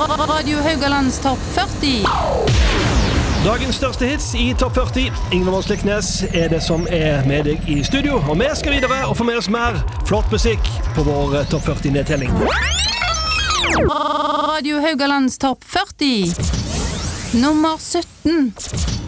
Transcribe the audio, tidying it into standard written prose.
Radio Haugalands topp 40. Dagens største hits i topp 40. Ingvild Morsliknes er det som er med deg i studio. Og vi skal videre og få med oss mer flott musikk på vår topp 40-nedtelling. Radio Haugalands topp 40. Nummer 17.